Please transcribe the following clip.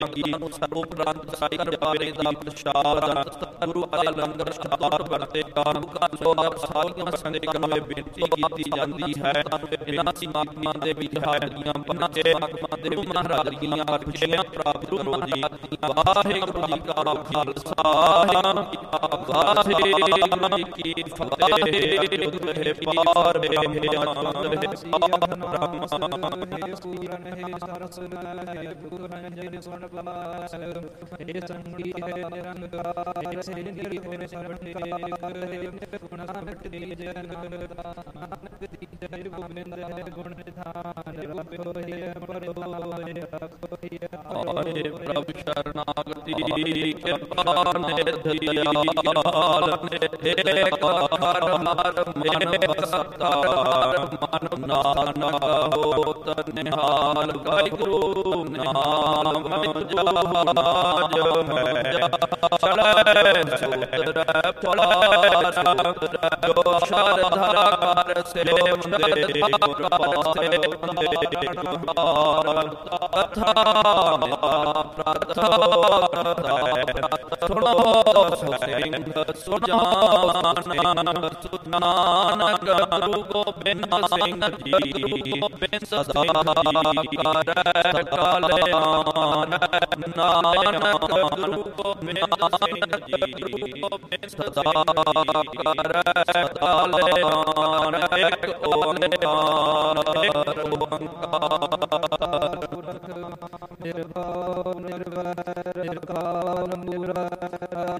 ਉਪਰੰਤ ਸਾਈਂ ਜਾਰੇ ਦਾ ਪ੍ਰਸ਼ਾਦ ਗੁਰੂ ਕਾ ਲੰਗਰ ਛਕਾਰ ਵਰਤੇ ਕਾਰਨ ਸੋਦਾ ਸਾਧੀਆਂ ਸੰਗਤਾਂ ਨੂੰ ਬੇਨਤੀ ਕੀਤੀ ਜਾਂਦੀ ਹੈ। ਇਹਨਾਂ ਸੀਮਾਂ ਦੇ ਵਿੱਚ ਹਾਜ਼ਰੀਆਂ ਪੰਚੇ ਦੇ ਮਹਾਰਾਜ ਦੀਆਂ ਅਰਜ਼ੀਆਂ ਪ੍ਰਾਪਤ ਕਰੋ ਜੀ। ਵਾਹਿਗੁਰੂ ਜੀ ਕਾ ਖਾਲਸਾ ਵਾਹਿਗੁਰੂ ਜੀ ਕੀ ਫਤਿਹ। ਪਾਰ ਪ੍ਰਭ ਸ਼ਰਨਾਗਤੀ ਕਿਰਪਾ ਨਿਰਦਿਆਲ ਨੇ ਹਰ ਮਨ ਬਸਤਾਰ ਮਨ ਨਾਨਕ ਹੋਤ ਨਿਹਾਲ। ਵਾਹਿਗੁਰੂ ਨਾਮ ਜਹਾਜ ਹੈ ਚੜ੍ਹੈ ਸੂਤਰ ਫਲਾਰ ਜੋ ਸ਼ਰਧਾ ਕਰ ਸੇਵੰਦੇ ਗੁਰ ਪਾਸੇ ਅਥਾ ਸੁਣੋ ਸਿੰਘ ਸੁਜਾਨ ਨਾਨਕ ਗੁਰੂ ਗੋਬਿੰਦ ਸਿੰਘ ਜੀ ਸਦਾ ਕਰੈ ਕਲਿਆਣ। ਨਾਨਕ ਗੁਰੂ ਗੋਬਿੰਦ ਸਿੰਘ ਜੀ ਸਦਾ ਕਰੈ ਕਲਿਆਣ। ਇੱਕ ਓੰਕਾਰ ਨਿਰਭਉ ਨਿਰਵੈਰ ਨਿਰਕਾਲ ਮੂਰਤਿ